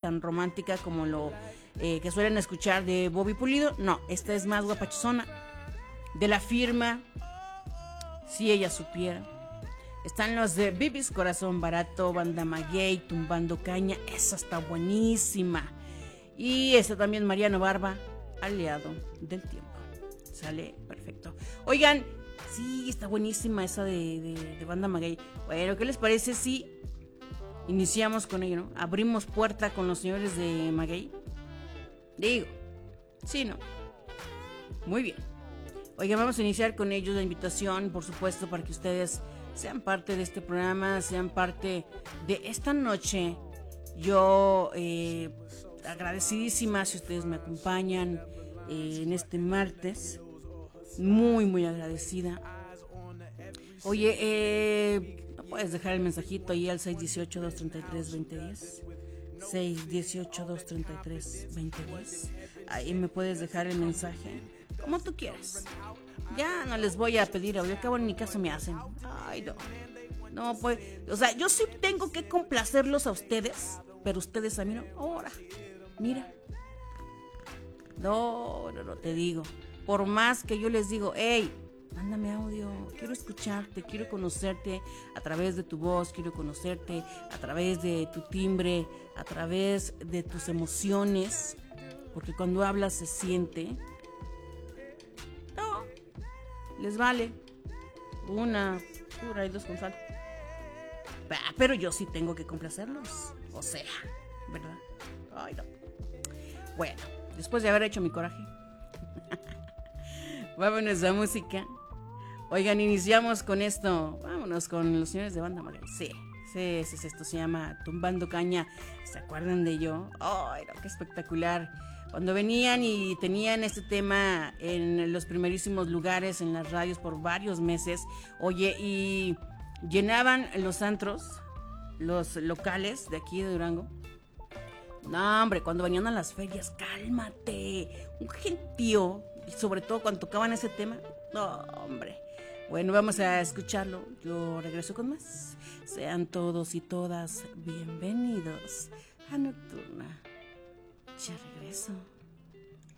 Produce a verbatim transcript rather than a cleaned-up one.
tan romántica como lo eh, que suelen escuchar de Bobby Pulido. No, esta es más guapachona. De La Firma, Si Ella Supiera. Están los de Bibis, Corazón Barato, Banda Maguey, Tumbando Caña. Esa está buenísima. Y está también Mariano Barba, Aliado del Tiempo. Sale perfecto. Oigan, sí, está buenísima esa de, de, de Banda Maguey. Bueno, ¿qué les parece si iniciamos con ello, no? Abrimos puerta con los señores de Maguey. Digo, sí, ¿no? Muy bien. Oigan, vamos a iniciar con ellos la invitación, por supuesto, para que ustedes sean parte de este programa, sean parte de esta noche. Yo, eh, agradecidísima si ustedes me acompañan eh, en este martes. Muy, muy agradecida. Oye, eh, ¿no puedes dejar el mensajito ahí al seis uno ocho, dos tres tres, dos cero uno cero? seis uno ocho, dos tres tres, dos cero uno cero. Ahí me puedes dejar el mensaje, como tú quieras. Ya no les voy a pedir audio, que bueno, ni caso me hacen. Ay, no. No, pues, o sea, yo sí tengo que complacerlos a ustedes, pero ustedes a mí no. Ahora, mira. No, no, no, te digo. Por más que yo les digo, hey, mándame audio, quiero escucharte, quiero conocerte a través de tu voz, quiero conocerte a través de tu timbre, a través de tus emociones, porque cuando hablas se siente. No, les vale una pura y dos con sal. Pero yo sí tengo que complacerlos, o sea, ¿verdad? Ay, no. Bueno, después de haber hecho mi coraje, vámonos a música. Oigan, iniciamos con esto. Vámonos con los señores de Banda Maguey. Sí, sí, sí, esto se llama Tumbando Caña. ¿Se acuerdan de yo? ¡Ay, no, qué espectacular! Cuando venían y tenían este tema en los primerísimos lugares en las radios por varios meses. Oye, y llenaban los antros, los locales de aquí de Durango. No, hombre, cuando venían a las ferias, cálmate. Un gentío. Y sobre todo cuando tocaban ese tema. No, hombre. Bueno, vamos a escucharlo. Yo regreso con más. Sean todos y todas bienvenidos a Nocturna. Ya regreso.